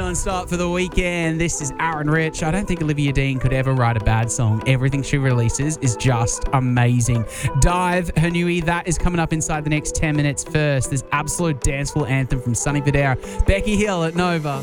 non-stop for the weekend. This is Aaron Rich. I don't think Olivia Dean could ever write a bad song. Everything she releases is just amazing. Dive, her newie, that is coming up inside the next 10 minutes. First, this absolute danceful anthem from Sonny Fodera. Becky Hill at Nova.